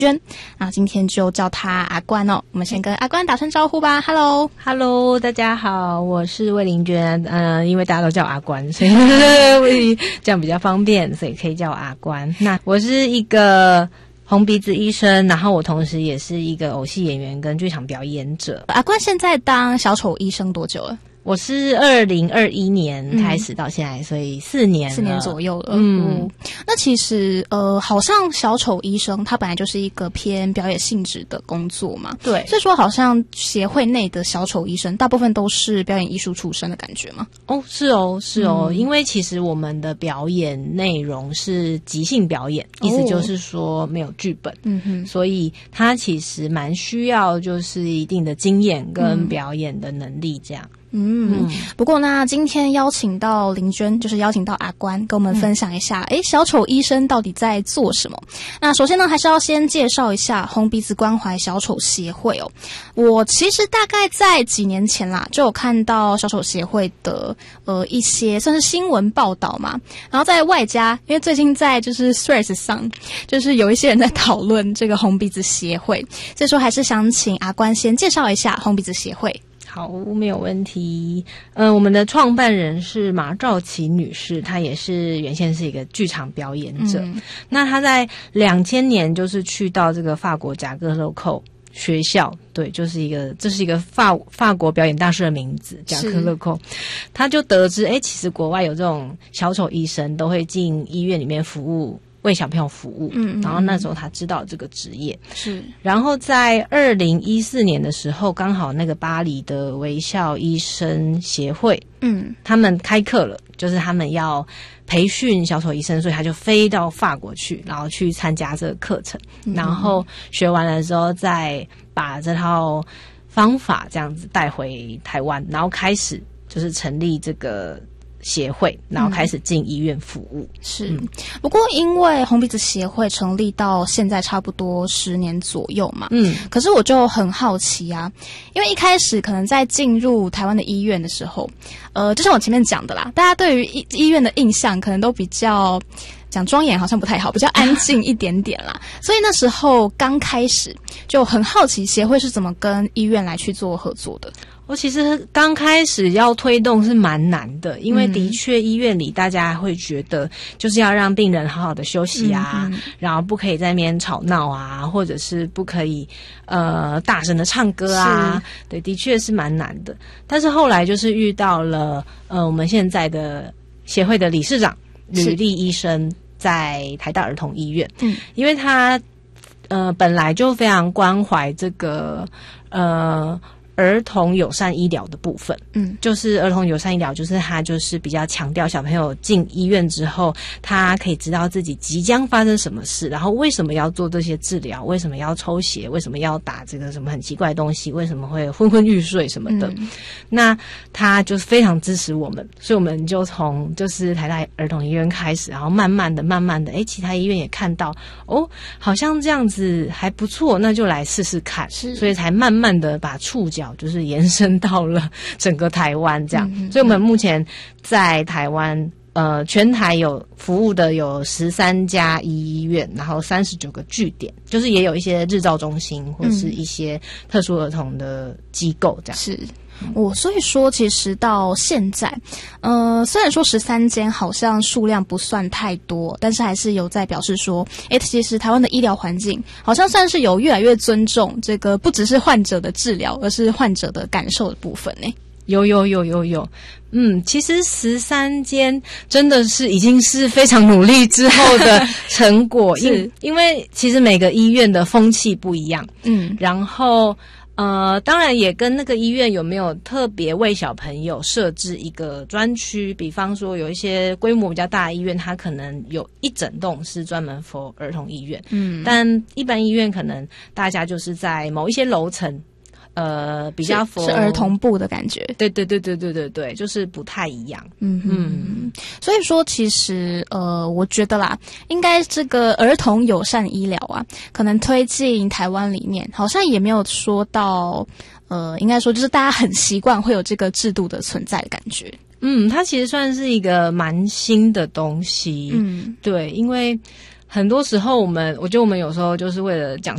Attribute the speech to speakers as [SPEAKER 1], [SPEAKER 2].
[SPEAKER 1] 娟，那今天就叫她阿关哦。我们先跟阿关打声招呼吧。
[SPEAKER 2] Hello， 大家好，我是魏玲娟。因为大家都叫阿关，所以这样比较方便，所以可以叫我阿关。那我是一个红鼻子医生，然后我同时也是一个偶戏演员跟剧场表演者。
[SPEAKER 1] 阿关现在当小丑医生多久了？
[SPEAKER 2] 我是2021年开始到现在，所以4年
[SPEAKER 1] 左右了。那其实好像小丑医生他本来就是一个偏表演性质的工作嘛，
[SPEAKER 2] 对，
[SPEAKER 1] 所以说好像协会内的小丑医生大部分都是表演艺术出身的感觉吗？
[SPEAKER 2] 是哦，因为其实我们的表演内容是即兴表演，意思就是说没有剧本，所以它其实蛮需要就是一定的经验跟表演的能力这样。
[SPEAKER 1] 不过呢，今天邀请到玲娟，就是邀请到阿关，跟我们分享一下，小丑医生到底在做什么？那首先呢，还是要先介绍一下红鼻子关怀小丑协会哦。我其实大概在几年前啦，就有看到小丑协会的一些算是新闻报道嘛，然后在外加，因为最近在就是 Threads 上，就是有一些人在讨论这个红鼻子协会，所以说还是想请阿关先介绍一下红鼻子协会。
[SPEAKER 2] 好，没有问题。我们的创办人是马兆琪女士，她也是原先是一个剧场表演者。那她在2000年就是去到这个法国贾戈勒寇学校，对，这是一个法国表演大师的名字，贾戈勒寇。她就得知，其实国外有这种小丑医生都会进医院里面服务。为小朋友服务，然后那时候他知道这个职业
[SPEAKER 1] 是，
[SPEAKER 2] 然后在2014年的时候，刚好那个巴黎的微笑医生协会，他们开课了，就是他们要培训小丑医生，所以他就飞到法国去，然后去参加这个课程，然后学完了之后，再把这套方法这样子带回台湾，然后开始就是成立这个协会，然后开始进医院服务。
[SPEAKER 1] 不过因为红鼻子协会成立到现在差不多10年左右嘛，可是我就很好奇啊，因为一开始可能在进入台湾的医院的时候，就像我前面讲的啦，大家对于医院的印象可能都比较讲庄严好像不太好，比较安静一点点啦。所以那时候刚开始就很好奇协会是怎么跟医院来去做合作的。
[SPEAKER 2] 我其实刚开始要推动是蛮难的，因为的确医院里大家会觉得就是要让病人好好的休息啊，然后不可以在那边吵闹啊，或者是不可以大声的唱歌啊，对，的确是蛮难的。但是后来就是遇到了我们现在的协会的理事长吕丽医生，在台大儿童医院，因为他本来就非常关怀这个儿童友善医疗的部分，就是儿童友善医疗，就是他就是比较强调小朋友进医院之后，他可以知道自己即将发生什么事，然后为什么要做这些治疗，为什么要抽血，为什么要打这个什么很奇怪的东西，为什么会昏昏欲睡什么的。那他就是非常支持我们，所以我们就从就是台大儿童医院开始，然后慢慢的其他医院也看到好像这样子还不错，那就来试试看，所以才慢慢的把触角就是延伸到了整个台湾这样。所以我们目前在台湾全台有服务的有13家医院，然后39个据点，就是也有一些日照中心或是一些特殊儿童的机构这样。
[SPEAKER 1] 所以说其实到现在虽然说13间好像数量不算太多，但是还是有在表示说其实台湾的医疗环境好像算是有越来越尊重这个不只是患者的治疗，而是患者的感受的部分呢。
[SPEAKER 2] 有，其实13间真的是已经是非常努力之后的成果因为其实每个医院的风气不一样，然后当然也跟那个医院有没有特别为小朋友设置一个专区，比方说有一些规模比较大的医院，它可能有一整栋是专门 for 儿童医院，但一般医院可能大家就是在某一些楼层比较
[SPEAKER 1] 是儿童部的感觉，
[SPEAKER 2] 对，就是不太一样。
[SPEAKER 1] 所以说其实我觉得啦，应该这个儿童友善医疗啊，可能推进台湾里面，好像也没有说到应该说就是大家很习惯会有这个制度的存在的感觉。
[SPEAKER 2] 它其实算是一个蛮新的东西。对，因为很多时候我觉得我们有时候就是为了讲